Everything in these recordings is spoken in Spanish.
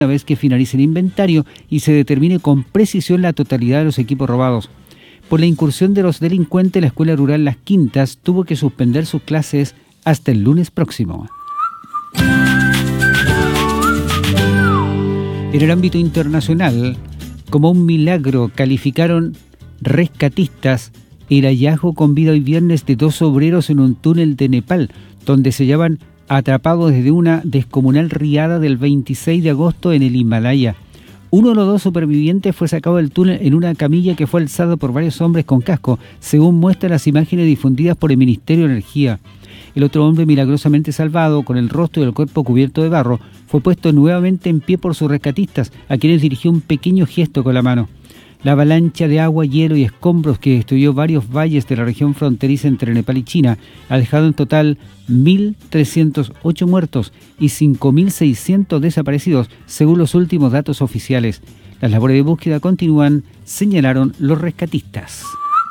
una vez que finalice el inventario y se determine con precisión la totalidad de los equipos robados. Por la incursión de los delincuentes, la Escuela Rural Las Quintas tuvo que suspender sus clases hasta el lunes próximo. En el ámbito internacional, como un milagro, calificaron rescatistas el hallazgo con vida hoy viernes de 2 obreros en un túnel de Nepal, donde se hallaban atrapados desde una descomunal riada del 26 de agosto en el Himalaya. Uno de los 2 supervivientes fue sacado del túnel en una camilla que fue alzada por varios hombres con casco, según muestran las imágenes difundidas por el Ministerio de Energía. El otro hombre, milagrosamente salvado, con el rostro y el cuerpo cubierto de barro, fue puesto nuevamente en pie por sus rescatistas, a quienes dirigió un pequeño gesto con la mano. La avalancha de agua, hielo y escombros que destruyó varios valles de la región fronteriza entre Nepal y China ha dejado en total 1.308 muertos y 5.600 desaparecidos, según los últimos datos oficiales. Las labores de búsqueda continúan, señalaron los rescatistas.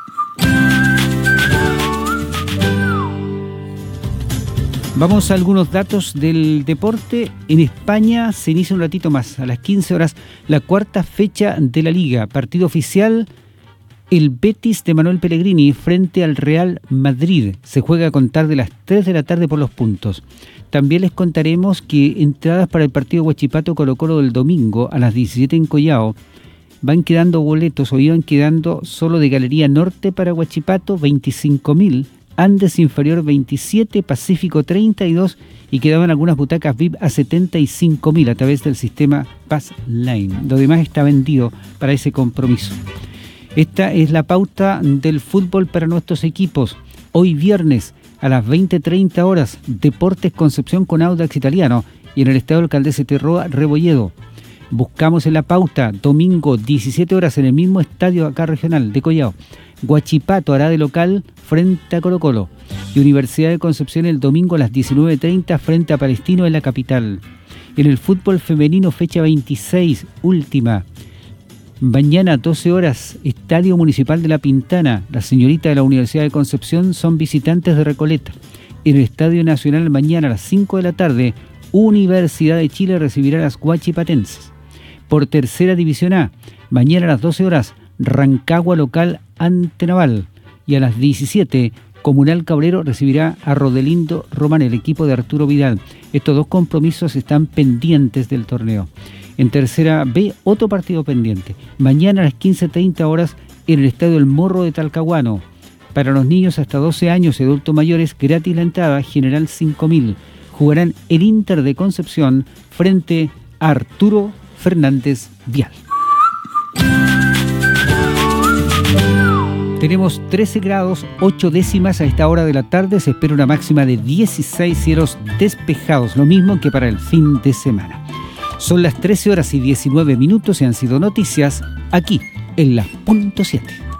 Vamos a algunos datos del deporte. En España se inicia un ratito más, a las 15 horas, la 4ª fecha de la Liga. Partido oficial, el Betis de Manuel Pellegrini frente al Real Madrid. Se juega a contar de las 3 de la tarde por los puntos. También les contaremos que entradas para el partido Huachipato Colo-Colo del domingo a las 17 en Collao. Van quedando boletos, o iban quedando solo de Galería Norte para Huachipato, 25.000. Andes Inferior 27, Pacífico 32 y quedaban algunas butacas VIP a 75.000 a través del sistema Pass Line. Lo demás está vendido para ese compromiso. Esta es la pauta del fútbol para nuestros equipos. Hoy viernes a las 20:30 horas, Deportes Concepción con Audax Italiano y en el Estadio Alcalde Terroa Rebolledo. Buscamos en la pauta, domingo 17 horas en el mismo estadio acá regional de Collao. Huachipato hará de local frente a Colo-Colo. Y Universidad de Concepción el domingo a las 19:30 frente a Palestino en la capital. En el fútbol femenino, fecha 26, última. Mañana 12 horas, Estadio Municipal de La Pintana. Las señoritas de la Universidad de Concepción son visitantes de Recoleta. En el Estadio Nacional mañana a las 5 de la tarde, Universidad de Chile recibirá a las huachipatenses. Por tercera división A, mañana a las 12 horas, Rancagua local ante Naval. Y a las 17, Comunal Cabrero recibirá a Rodelindo Román, el equipo de Arturo Vidal. Estos 2 compromisos están pendientes del torneo. En tercera B, otro partido pendiente. Mañana a las 15:30 horas en el Estadio El Morro de Talcahuano. Para los niños hasta 12 años y adultos mayores, gratis la entrada, general 5.000. Jugarán el Inter de Concepción frente a Arturo Fernández Vial. Tenemos 13 grados, 8 décimas a esta hora de la tarde. Se espera una máxima de 16, cielos despejados, lo mismo que para el fin de semana. Son las 13 horas y 19 minutos y han sido noticias aquí en la .7.